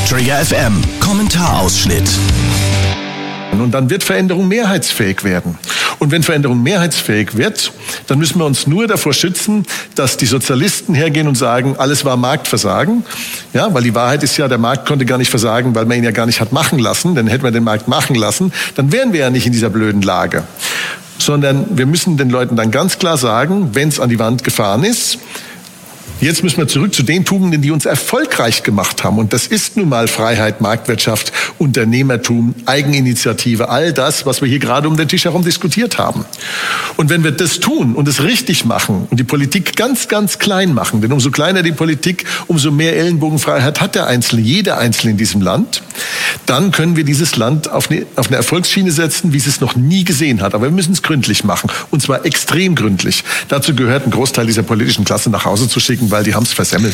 Trigger FM Kommentarausschnitt. Und dann wird Veränderung mehrheitsfähig werden. Und wenn Veränderung mehrheitsfähig wird, dann müssen wir uns nur davor schützen, dass die Sozialisten hergehen und sagen, alles war Marktversagen. Ja, weil die Wahrheit ist ja, der Markt konnte gar nicht versagen, weil man ihn ja gar nicht hat machen lassen. Denn hätten wir den Markt machen lassen, dann wären wir ja nicht in dieser blöden Lage. Sondern wir müssen den Leuten dann ganz klar sagen, wenn es an die Wand gefahren ist, jetzt müssen wir zurück zu den Tugenden, die uns erfolgreich gemacht haben. Und das ist nun mal Freiheit, Marktwirtschaft, Unternehmertum, Eigeninitiative, all das, was wir hier gerade um den Tisch herum diskutiert haben. Und wenn wir das tun und es richtig machen und die Politik ganz, ganz klein machen, denn umso kleiner die Politik, umso mehr Ellenbogenfreiheit hat der Einzelne, jeder Einzelne in diesem Land, dann können wir dieses Land auf eine Erfolgsschiene setzen, wie es es noch nie gesehen hat. Aber wir müssen es gründlich machen, und zwar extrem gründlich. Dazu gehört, einen Großteil dieser politischen Klasse nach Hause zu schicken, weil die haben es versemmelt.